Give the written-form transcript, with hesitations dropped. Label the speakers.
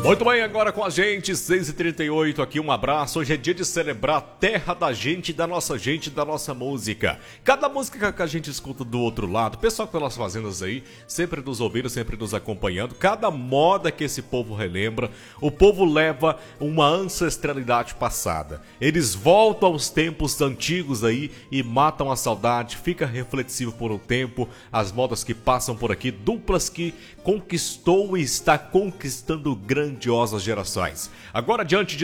Speaker 1: Muito bem, agora com a gente, 6h38 aqui, um abraço. Hoje é dia de celebrar a terra da gente, da nossa música. Cada música que a gente escuta do outro lado, pessoal pelas fazendas aí, sempre nos ouvindo, sempre nos acompanhando. Cada moda que esse povo relembra, o povo leva uma ancestralidade passada. Eles voltam aos tempos antigos aí e matam a saudade, fica reflexivo por um tempo. As modas que passam por aqui, duplas que conquistou e está conquistando grandiosas gerações. Agora, diante de